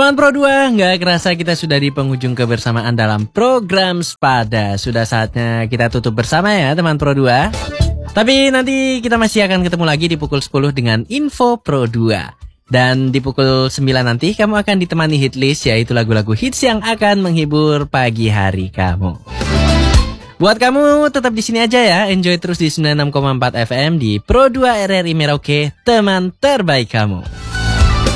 Teman Pro 2, nggak kerasa kita sudah di penghujung kebersamaan dalam program Spada. Sudah saatnya kita tutup bersama ya teman Pro 2. Tapi nanti kita masih akan ketemu lagi di pukul 10 dengan Info Pro 2. Dan di pukul 9 nanti kamu akan ditemani hitlist, yaitu lagu-lagu hits yang akan menghibur pagi hari kamu. Buat kamu tetap di sini aja ya, enjoy terus di 96,4 FM di Pro 2 RRI Merauke, teman terbaik kamu.